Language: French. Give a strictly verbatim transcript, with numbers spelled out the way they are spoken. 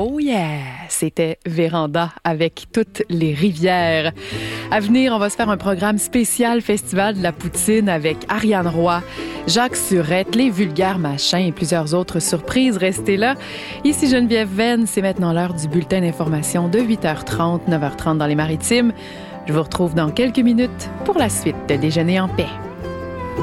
Oh yeah! C'était Véranda avec toutes les rivières. À venir, on va se faire un programme spécial Festival de la Poutine avec Ariane Roy, Jacques Surette, Les Vulgaires Machins et plusieurs autres surprises. Restez là. Ici Geneviève Venn, c'est maintenant l'heure du bulletin d'information de huit heures trente, neuf heures trente dans les Maritimes. Je vous retrouve dans quelques minutes pour la suite de Déjeuner en paix.